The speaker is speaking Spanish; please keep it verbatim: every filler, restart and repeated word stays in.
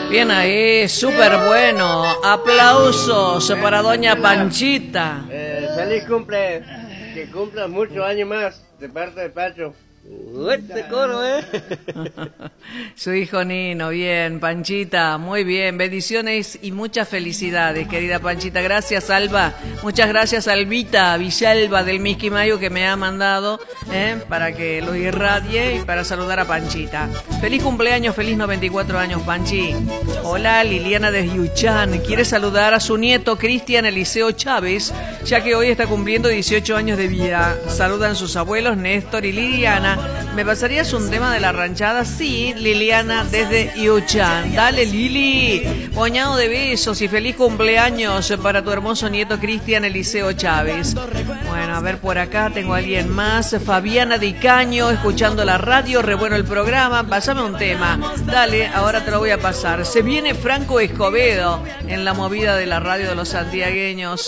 Bien ahí, súper bueno. Aplausos para doña Panchita. Eh, feliz cumple, que cumpla muchos años más de parte de Pacho. Este coro, ¿eh? Su hijo Nino, bien, Panchita, muy bien, bendiciones y muchas felicidades, querida Panchita. Gracias, Alba, muchas gracias, Albita Villalba del Mickey Mayo, que me ha mandado ¿eh? para que lo irradie y para saludar a Panchita. Feliz cumpleaños, feliz noventa y cuatro años, Panchi. Hola, Liliana de Yuchán, quiere saludar a su nieto Cristian Eliseo Chávez, ya que hoy está cumpliendo dieciocho años de vida. Saludan sus abuelos Néstor y Liliana. ¿Me pasarías un tema de la ranchada? Sí, Liliana desde Yuchán. Dale, Lili. Puñado de besos y feliz cumpleaños para tu hermoso nieto Cristian Eliseo Chávez. Bueno, a ver, por acá tengo a alguien más. Fabiana Di Caño, escuchando la radio, re bueno el programa. Pásame un tema. Dale, ahora te lo voy a pasar. Se viene Franco Escobedo en la movida de la radio de los santiagueños.